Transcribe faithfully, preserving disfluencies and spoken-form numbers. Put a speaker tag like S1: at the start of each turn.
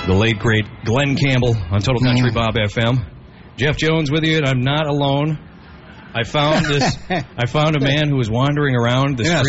S1: The late, great Glenn Campbell on Total Country mm. Bob F M. Jeff Jones with you, and I'm not alone. I found this. I found a man who was wandering around the
S2: yes.